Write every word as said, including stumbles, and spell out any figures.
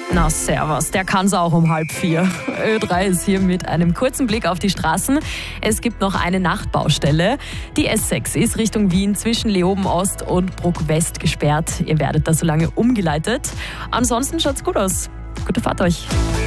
Na servus, der kann's auch um halb vier. Ö drei ist hier mit einem kurzen Blick auf die Straßen. Es gibt noch eine Nachtbaustelle. Die S sechs ist Richtung Wien zwischen Leoben Ost und Bruck West gesperrt. Ihr werdet da so lange umgeleitet. Ansonsten schaut's gut aus. Gute Fahrt euch.